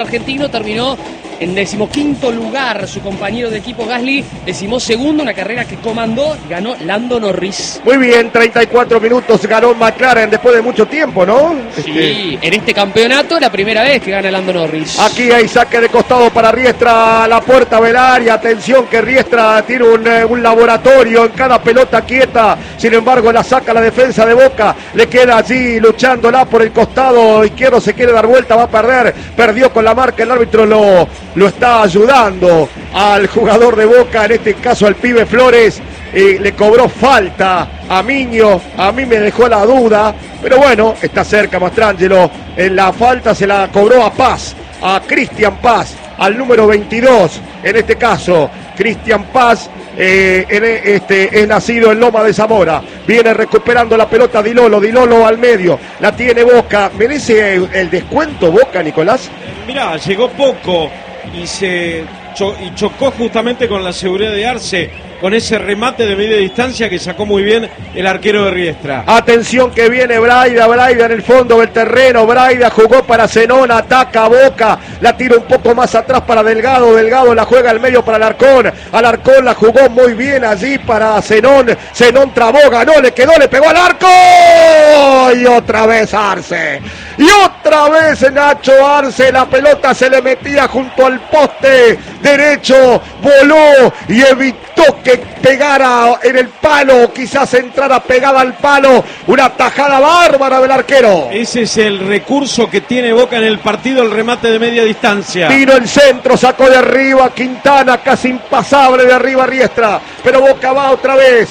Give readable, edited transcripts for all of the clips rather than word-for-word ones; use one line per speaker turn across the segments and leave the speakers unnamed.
argentino terminó en 15º lugar, su compañero de equipo Gasly, 12º, una carrera que comandó, ganó Lando Norris.
Muy bien, 34 minutos ganó McLaren después de mucho tiempo, ¿no?
Sí, en este campeonato la primera vez que gana Lando Norris.
Aquí hay saque de costado para Riestra, la puerta Velaria, atención que Riestra tiene un laboratorio en cada pelota quieta, sin embargo la saca la defensa de Boca, le queda allí luchándola por el costado izquierdo, se quiere dar vuelta, va a perder, perdió con la marca, el árbitro lo está ayudando al jugador de Boca, en este caso al pibe Flores, le cobró falta a Miño, a mí me dejó la duda, pero bueno, está cerca Mastrangelo, en la falta se la cobró a Paz, a Cristian Paz, al número 22, en este caso, Cristian Paz, es nacido en Loma de Zamora, viene recuperando la pelota Dilolo al medio, la tiene Boca, ¿merece el descuento Boca, Nicolás?
Mirá, llegó poco y chocó justamente con la seguridad de Arce, con ese remate de media distancia que sacó muy bien el arquero de Riestra.
Atención que viene Braida en el fondo del terreno, Braida jugó para Zenón, ataca a Boca, la tira un poco más atrás para Delgado la juega al medio para Alarcón la jugó muy bien allí para Zenón trabó, ganó, le quedó, le pegó al arco, y otra vez Arce, y otra vez Nacho Arce, la pelota se le metía junto al poste derecho, voló y evitó que pegara en el palo, quizás entrara pegada al palo, una tajada bárbara del arquero.
Ese es el recurso que tiene Boca en el partido, el remate de media distancia.
Vino el centro, sacó de arriba Quintana, casi impasable de arriba Riestra, pero Boca va otra vez,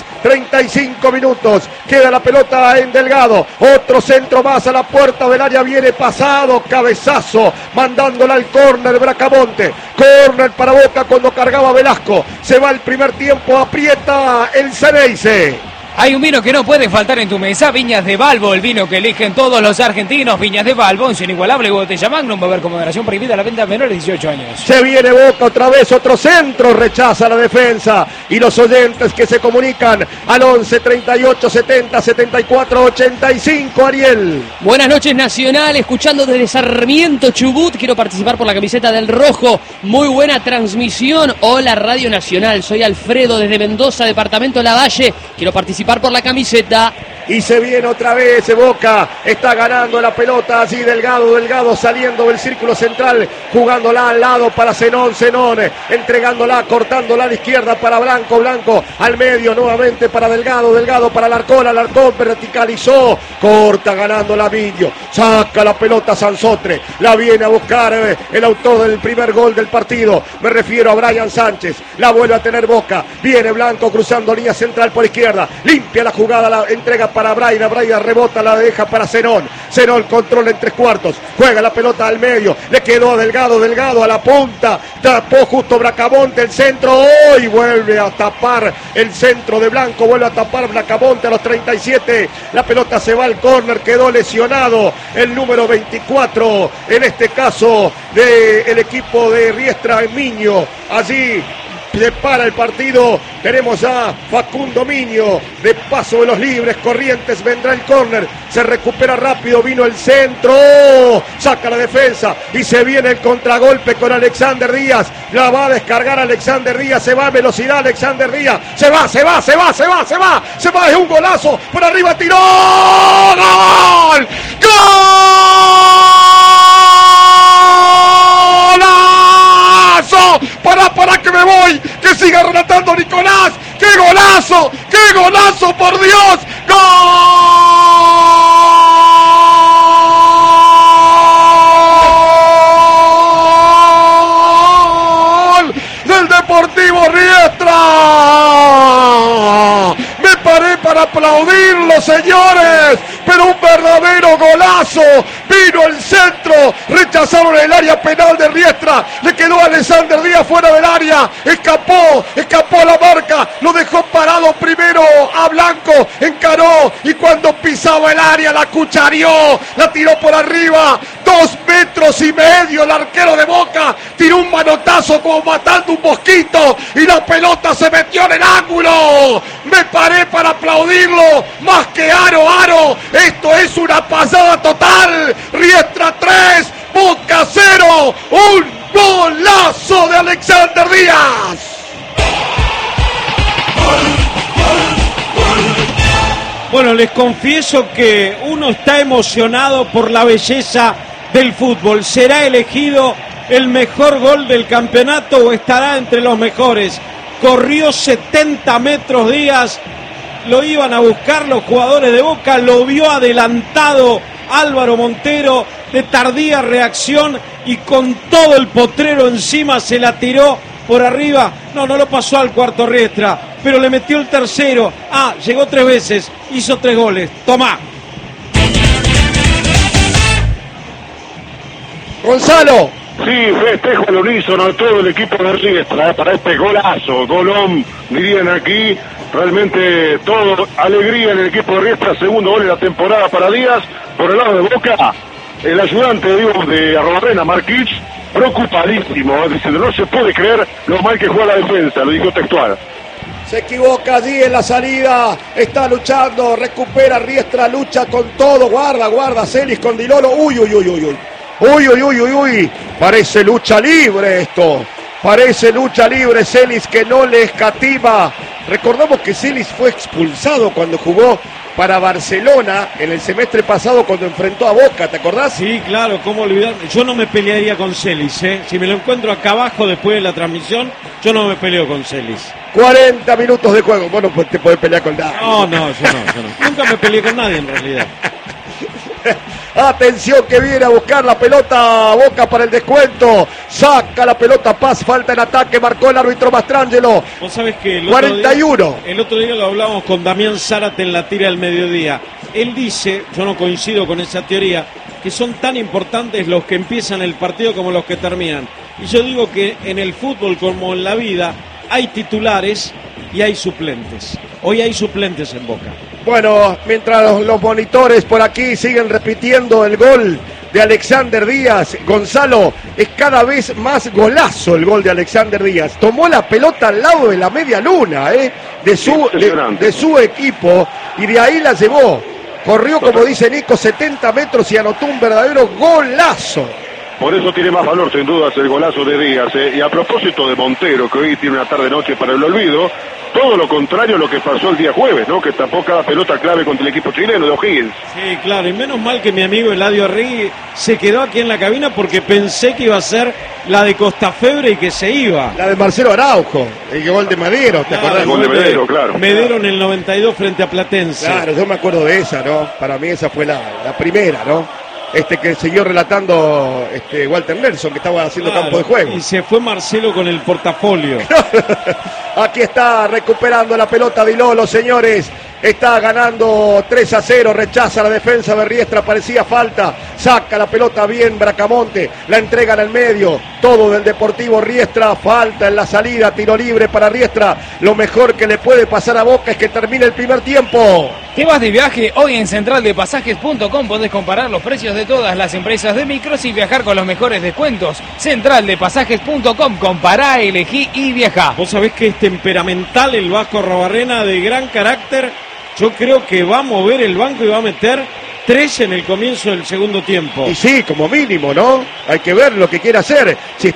35 minutos, queda la pelota en Delgado, otro centro más a la puerta del área, viene pasado, cabezazo, mandándola al córner Bracamonte, córner para Boca cuando cargaba Velasco, se va el primer tiempo, aprieta el Ceneice.
Hay un vino que no puede faltar en tu mesa, Viñas de Balbo, el vino que eligen todos los argentinos. Viñas de Balbo, un inigualable botella Magnum, beber con moderación, prohibida la venta a menores de 18 años.
Se viene Boca otra vez, otro centro, rechaza la defensa, y los oyentes que se comunican al 11 38 70 74 85, Ariel.
Buenas noches Nacional, escuchando desde Sarmiento, Chubut, quiero participar por la camiseta del Rojo, muy buena transmisión. Hola Radio Nacional, soy Alfredo desde Mendoza, departamento Lavalle, quiero participar por la camiseta.
Y se viene otra vez Boca, está ganando la pelota allí Delgado saliendo del círculo central, jugándola al lado para Zenón, entregándola, cortándola a la izquierda para Blanco, al medio nuevamente para Delgado para Alarcón, verticalizó, corta ganando la Miño, saca la pelota Sansotre, la viene a buscar el autor del primer gol del partido, me refiero a Brian Sánchez, la vuelve a tener Boca, viene Blanco cruzando línea central por izquierda, limpia la jugada, la entrega para Braida rebota, la deja para Zenón controla en 3/4, juega la pelota al medio, le quedó a Delgado a la punta, tapó justo Bracamonte el centro, y vuelve a tapar el centro de Blanco, vuelve a tapar Bracamonte a los 37, la pelota se va al córner, quedó lesionado el número 24, en este caso del equipo de Riestra en Miño, allí se para el partido, tenemos a Facundo Miño, de paso de los libres, Corrientes vendrá el córner, se recupera rápido, vino el centro, saca la defensa y se viene el contragolpe con Alexander Díaz, la va a descargar Alexander Díaz, se va a velocidad Alexander Díaz, se va, es un golazo, por arriba tiró, ¡gol! Para que me voy, que siga relatando Nicolás, ¡qué golazo, por Dios! ¡Gol del Deportivo Riestra! Me paré para aplaudirlo, señores, pero un verdadero golazo, vino el centro, rechazaron el área penal de Riestra, le quedó a Alexander Díaz fuera del área, escapó la marca, lo dejó parado primero a Blanco, encaró y cuando pisaba el área la cuchareó, la tiró por arriba, 2,5 metros, el arquero de Boca tiró un manotazo como matando un mosquito y la pelota se metió en el ángulo, me paré para aplaudirlo, más que aro, esto es una pasada total, Riestra 3, Boca 0, un golazo de Alexander Díaz.
Bueno, les confieso que uno está emocionado por la belleza del fútbol. ¿Será elegido el mejor gol del campeonato o estará entre los mejores? Corrió 70 metros Díaz, lo iban a buscar los jugadores de Boca, lo vio adelantado Álvaro Montero, de tardía reacción y con todo el potrero encima se la tiró por arriba. No lo pasó al cuarto Riestra, pero le metió el tercero. Llegó 3 veces, hizo 3 goles. Tomá.
Gonzalo.
Sí, festejo al unísono a todo el equipo de Riestra para este golazo, golón, dirían aquí. Realmente todo, alegría en el equipo de Riestra, segundo gol de la temporada para Díaz. Por el lado de Boca, el ayudante de Arrobarrena, Marquich, preocupadísimo, diciendo, no se puede creer lo mal que juega la defensa, lo dijo textual.
Se equivoca allí en la salida, está luchando, recupera Riestra, lucha con todo, guarda Celis con Dilolo, uy, parece lucha libre esto, parece lucha libre. Celis que no le escatima. Recordamos que Celis fue expulsado cuando jugó para Barcelona en el semestre pasado cuando enfrentó a Boca, ¿te acordás?
Sí, claro, cómo olvidar. Yo no me pelearía con Celis, Si me lo encuentro acá abajo después de la transmisión, yo no me peleo con Celis.
40 minutos de juego, bueno, pues te podés pelear con nadie.
No, yo no. Nunca me peleé con nadie en realidad.
Atención que viene a buscar la pelota Boca para el descuento. Saca la pelota Paz, falta en ataque, marcó el árbitro Mastrangelo.
Vos sabés que el
41.
El otro día lo hablábamos con Damián Zárate en la tira del mediodía. Él dice, yo no coincido con esa teoría, que son tan importantes los que empiezan el partido como los que terminan. Y yo digo que en el fútbol como en la vida hay titulares y hay suplentes. Hoy hay suplentes en Boca.
Bueno, mientras los monitores por aquí siguen repitiendo el gol de Alexander Díaz, Gonzalo, es cada vez más golazo el gol de Alexander Díaz. Tomó la pelota al lado de la media luna, de su equipo, y de ahí la llevó. Corrió, como dice Nico, 70 metros y anotó un verdadero golazo.
Por eso tiene más valor, sin dudas, el golazo de Díaz. Y a propósito de Montero, que hoy tiene una tarde-noche para el olvido, todo lo contrario a lo que pasó el día jueves, ¿no? Que tapó cada pelota clave contra el equipo chileno de O'Higgins.
Sí, claro, y menos mal que mi amigo Eladio Arregui se quedó aquí en la cabina porque pensé que iba a ser la de Costafebre y que se iba.
La de Marcelo Araujo, el gol de Medero, ¿te acordás?
El gol de Medero, claro.
Medero en el 92 frente a Platense.
Claro, yo me acuerdo de esa, ¿no? Para mí esa fue la primera, ¿no? Que siguió relatando Walter Nelson, que estaba haciendo campo de juego.
Y se fue Marcelo con el portafolio.
Aquí está recuperando la pelota Dilolo, señores. Está ganando 3-0, rechaza la defensa de Riestra, parecía falta, saca la pelota bien Bracamonte, la entrega en el medio, todo del Deportivo Riestra, falta en la salida, tiro libre para Riestra. Lo mejor que le puede pasar a Boca es que termine el primer tiempo.
¿Te vas de viaje? Hoy en centraldepasajes.com podés comparar los precios de todas las empresas de micros y viajar con los mejores descuentos. Centraldepasajes.com, compará, elegí y viajá.
Vos sabés que es temperamental el Vasco Arrobarrena, de gran carácter. Yo creo que va a mover el banco y va a meter 3 en el comienzo del segundo tiempo.
Y sí, como mínimo, ¿no? Hay que ver lo que quiere hacer.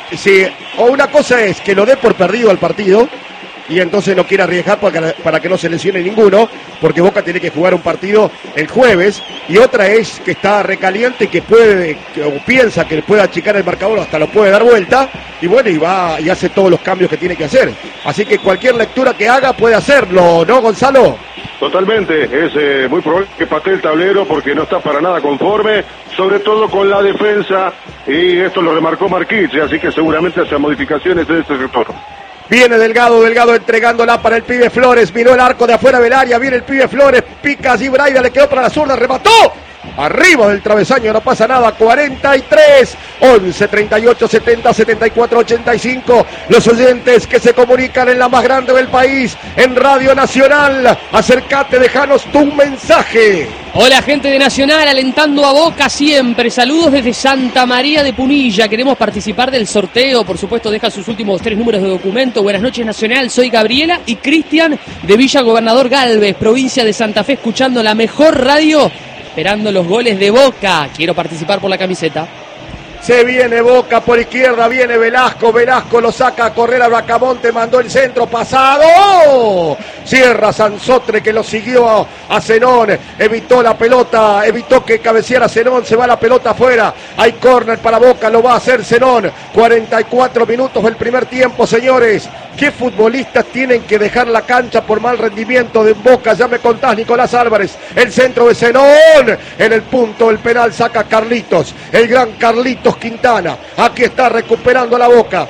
O una cosa es que lo dé por perdido al partido y entonces no quiere arriesgar para que no se lesione ninguno, porque Boca tiene que jugar un partido el jueves, y otra es que está recaliente y o piensa que puede achicar el marcador, hasta lo puede dar vuelta, y bueno, y va y hace todos los cambios que tiene que hacer. Así que cualquier lectura que haga puede hacerlo, ¿no, Gonzalo?
Totalmente, es muy probable que patee el tablero porque no está para nada conforme, sobre todo con la defensa, y esto lo remarcó Marquich, así que seguramente hace modificaciones en este sector.
Viene Delgado entregándola para el pibe Flores, miró el arco de afuera del área, viene el pibe Flores, pica allí Braida, le quedó para la zurda, remató, arriba del travesaño, no pasa nada, 43, 11, 38, 70, 74, 85, los oyentes que se comunican en la más grande del país, en Radio Nacional, acércate, dejanos tu mensaje.
Hola, gente de Nacional, alentando a Boca siempre. Saludos desde Santa María de Punilla. Queremos participar del sorteo. Por supuesto, deja sus últimos 3 números de documento. Buenas noches, Nacional. Soy Gabriela y Cristian de Villa Gobernador Galvez, provincia de Santa Fe, escuchando la mejor radio, esperando los goles de Boca. Quiero participar por la camiseta.
Se viene Boca por izquierda, viene Velasco lo saca a correr a Bracamonte, mandó el centro pasado. Cierra Sansotre que lo siguió a Zenón, evitó la pelota, evitó que cabeceara Zenón, se va la pelota afuera. Hay córner para Boca, lo va a hacer Zenón. 44 minutos del primer tiempo, señores. ¿Qué futbolistas tienen que dejar la cancha por mal rendimiento de Boca? Ya me contás, Nicolás Álvarez. El centro de Zenón. En el punto del penal saca Carlitos. El gran Carlitos Quintana. Aquí está recuperando la Boca.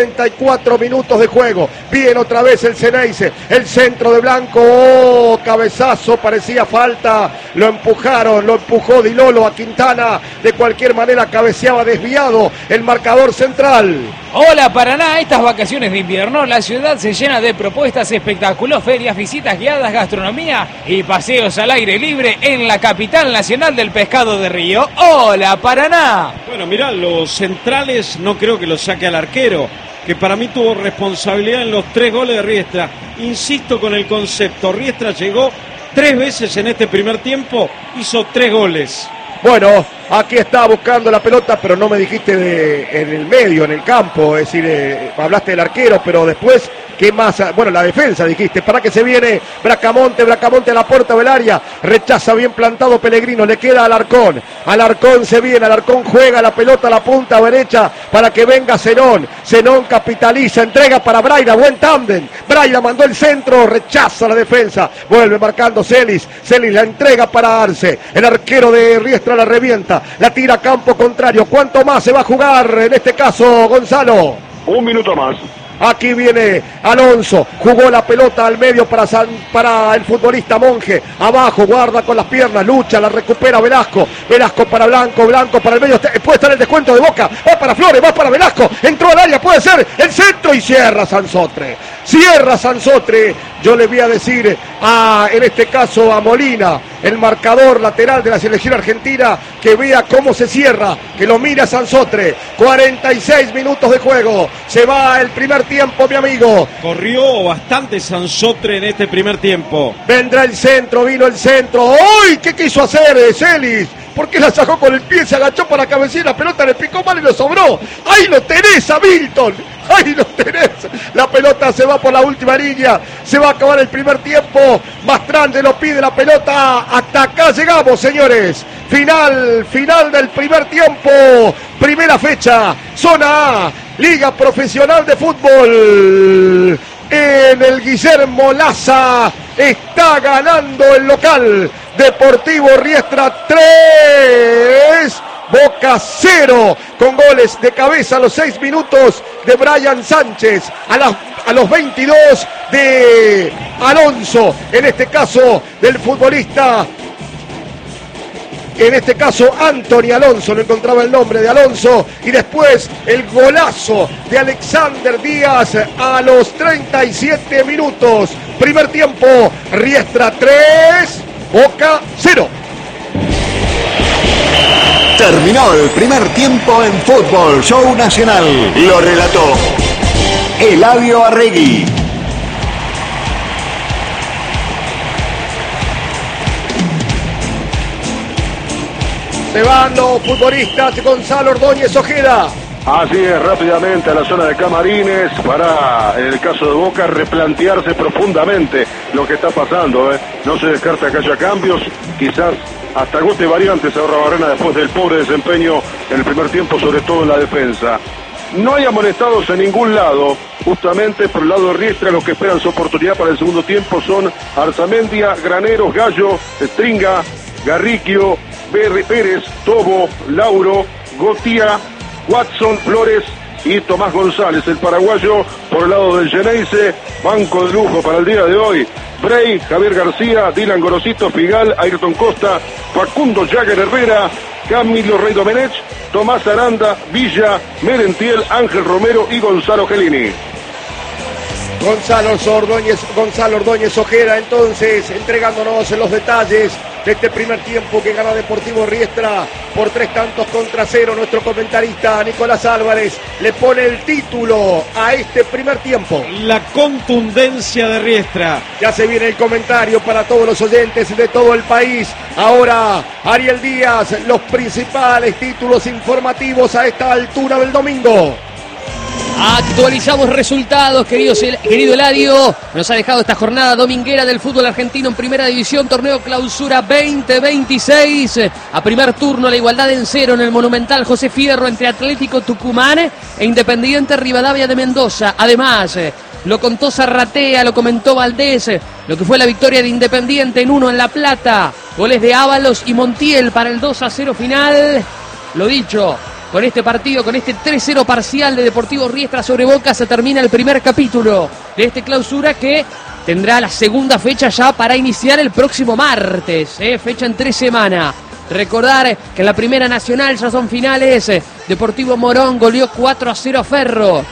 44 minutos de juego. Viene otra vez el Ceneice. El centro de Blanco. Oh, cabezazo. Parecía falta. Lo empujaron. Lo empujó Di Lolo a Quintana. De cualquier manera cabeceaba desviado el marcador central.
Hola Paraná, estas vacaciones de invierno la ciudad se llena de propuestas, espectáculos, ferias, visitas guiadas, gastronomía y paseos al aire libre en la capital nacional del pescado de Río. Hola Paraná.
Bueno, mirá, los centrales no creo que lo saque al arquero, que para mí tuvo responsabilidad en los 3 goles de Riestra. Insisto con el concepto, Riestra llegó 3 veces en este primer tiempo, hizo 3 goles.
Bueno, aquí está buscando la pelota, pero no me dijiste en el medio, en el campo, es decir, hablaste del arquero, pero después, ¿qué más? Bueno, la defensa dijiste, para que se viene Bracamonte a la puerta del área, rechaza bien plantado Pellegrino, le queda Alarcón se viene, Alarcón juega la pelota a la punta derecha para que venga Zenón capitaliza, entrega para Braida, buen tándem, Braida mandó el centro, rechaza la defensa, vuelve marcando Celis la entrega para Arce, el arquero de Riestra la revienta, la tira a campo contrario. ¿Cuánto más se va a jugar en este caso, Gonzalo?
1 minuto más.
Aquí viene Alonso, jugó la pelota al medio para el futbolista Monge, abajo, guarda con las piernas, lucha, la recupera Velasco para Blanco para el medio, puede estar el descuento de Boca, va para Flores, va para Velasco, entró al área, puede ser el centro y cierra Sansotre, yo le voy a decir en este caso a Molina, el marcador lateral de la selección argentina, que vea cómo se cierra, que lo mira Sansotre. 46 minutos de juego, se va el primer tiempo, mi amigo.
Corrió bastante Sansotre en este primer tiempo.
Vendrá el centro, vino el centro. ¡Uy! ¿Qué quiso hacer Celis? ¿Por qué la sacó con el pie? Se agachó para la cabecera, la pelota le picó mal y lo sobró. ¡Ahí lo tenés a Milton! ¡Ahí lo tenés! La pelota se va por la última línea. Se va a acabar el primer tiempo. Mastrande lo pide la pelota. Hasta acá llegamos, señores. Final del primer tiempo. Primera fecha. Zona A. Liga Profesional de Fútbol. En el Guillermo Laza está ganando el local. Deportivo Riestra 3. Boca 0, con goles de cabeza a los 6 minutos de Brian Sánchez, a los 22 de Alonso, en este caso del futbolista, Anthony Alonso, no encontraba el nombre de Alonso, y después el golazo de Alexander Díaz a los 37 minutos. Primer tiempo, Riestra 3, Boca 0.
Terminó el primer tiempo en Fútbol Show Nacional. Lo relató Eladio Arregui.
Se van los futbolistas. Gonzalo Ordóñez Ojeda.
Así es, rápidamente a la zona de camarines para, en el caso de Boca, replantearse profundamente lo que está pasando. No se descarta que haya cambios, quizás hasta agote variantes ahora Barrena después del pobre desempeño en el primer tiempo, sobre todo en la defensa. No hay amonestados en ningún lado, justamente por el lado de Riestra. Los que esperan su oportunidad para el segundo tiempo son Arzamendia, Graneros, Gallo, Stringa, Garriquio, Pérez, Tobo, Lauro, Gotía, Watson, Flores y Tomás González, el paraguayo. Por el lado del Ceneice, banco de lujo para el día de hoy: Bray, Javier García, Dylan Gorosito, Figal, Ayrton Costa, Facundo Jagger Herrera, Camilo Rey Domenech, Tomás Aranda, Villa, Merentiel, Ángel Romero y Gonzalo Gelini.
Gonzalo Ordóñez Ojeda, entonces, entregándonos los detalles de este primer tiempo que gana Deportivo Riestra por 3-0. Nuestro comentarista Nicolás Álvarez le pone el título a este primer tiempo.
La contundencia de Riestra.
Ya se viene el comentario para todos los oyentes de todo el país. Ahora Ariel Díaz, los principales títulos informativos a esta altura del domingo.
Actualizamos resultados, querido Eladio. Nos ha dejado esta jornada dominguera del fútbol argentino en Primera División, torneo clausura 2026. A primer turno, la igualdad en 0 en el Monumental José Fierro entre Atlético Tucumán e Independiente Rivadavia de Mendoza. Además, lo contó Zarratea, lo comentó Valdés, lo que fue la victoria de Independiente en 1 en La Plata. Goles de Ábalos y Montiel para el 2-0 final. Lo dicho, con este partido, con este 3-0 parcial de Deportivo Riestra sobre Boca, se termina el primer capítulo de este clausura que tendrá la segunda fecha ya para iniciar el próximo martes, fecha en 3 semanas. Recordar que en la Primera Nacional ya son finales. Deportivo Morón goleó 4-0 a Ferro.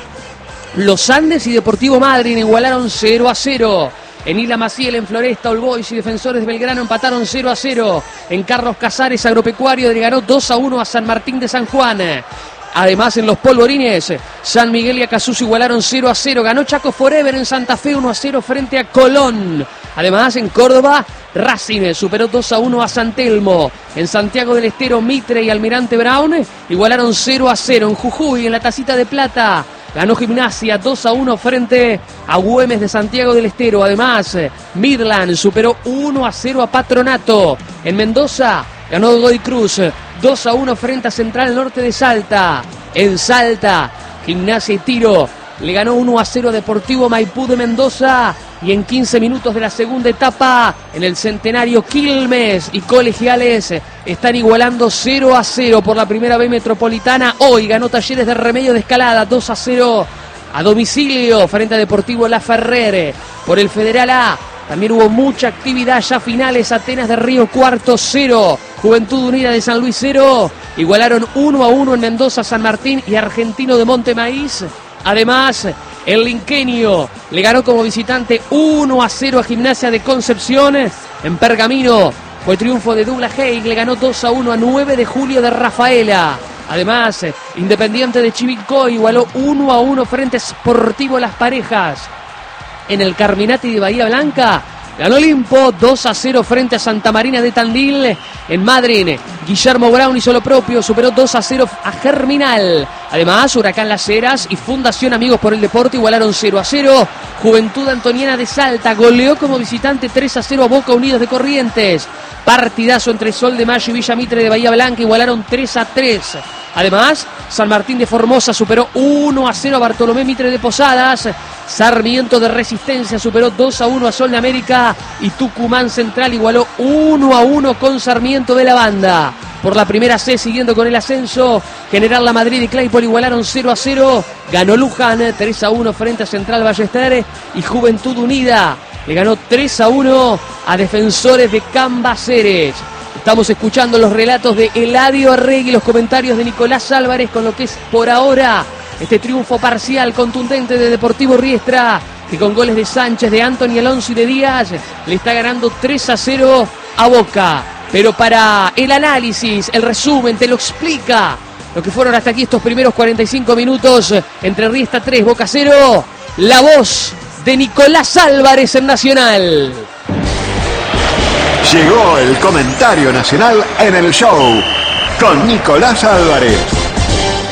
Los Andes y Deportivo Madryn igualaron 0-0. En Isla Maciel, en Floresta, All Boys y Defensores de Belgrano empataron 0-0. En Carlos Casares, Agropecuario le ganó 2-1 a San Martín de San Juan. Además, en los Polvorines, San Miguel y Acasuso igualaron 0-0. Ganó Chaco Forever en Santa Fe 1-0 frente a Colón. Además, en Córdoba, Racing superó 2-1 a San Telmo. En Santiago del Estero, Mitre y Almirante Brown igualaron 0-0. En Jujuy, en la Tacita de Plata, ganó Gimnasia 2-1 frente a Güemes de Santiago del Estero. Además, Midland superó 1-0 a Patronato. En Mendoza, ganó Godoy Cruz 2-1 frente a Central Norte de Salta. En Salta, Gimnasia y Tiro le ganó 1-0 a Deportivo Maipú de Mendoza. Y en 15 minutos de la segunda etapa, en el Centenario, Quilmes y Colegiales están igualando 0-0 por la Primera B Metropolitana. Hoy ganó Talleres de Remedio de Escalada 2-0 a domicilio frente a Deportivo La Ferrer. Por el Federal A también hubo mucha actividad, ya finales. Atenas de Río Cuarto 0, Juventud Unida de San Luis 0. Igualaron 1-1 en Mendoza, San Martín y Argentino de Montemaíz. Además, el Linqueño le ganó como visitante 1-0 a Gimnasia de Concepción. En Pergamino fue triunfo de Douglas Haig, le ganó 2-1 a 9 de julio de Rafaela. Además, Independiente de Chivilcoy igualó 1-1 frente a Sportivo Las Parejas. En el Carminati de Bahía Blanca ganó Olimpo 2-0 frente a Santa Marina de Tandil. En Madryn, Guillermo Brown hizo lo propio, superó 2-0 a Germinal. Además, Huracán Las Heras y Fundación Amigos por el Deporte igualaron 0-0. Juventud Antoniana de Salta goleó como visitante 3-0 a Boca Unidos de Corrientes. Partidazo entre Sol de Mayo y Villa Mitre de Bahía Blanca, igualaron 3-3. Además, San Martín de Formosa superó 1-0 a Bartolomé Mitre de Posadas. Sarmiento de Resistencia superó 2-1 a Sol de América. Y Tucumán Central igualó 1-1 con Sarmiento de la Banda. Por la Primera C, siguiendo con el ascenso, General La Madrid y Claypole igualaron 0-0. Ganó Luján 3-1 frente a Central Ballester. Y Juventud Unida le ganó 3-1 a Defensores de Cambaceres. Estamos escuchando los relatos de Eladio Arregui, los comentarios de Nicolás Álvarez con lo que es por ahora este triunfo parcial contundente de Deportivo Riestra, que con goles de Sánchez, de Anthony Alonso y de Díaz le está ganando 3-0 a Boca. Pero para el análisis, el resumen, te lo explica lo que fueron hasta aquí estos primeros 45 minutos entre Riestra 3, Boca 0, la voz de Nicolás Álvarez en Nacional.
Llegó el comentario nacional en el show con Nicolás Álvarez.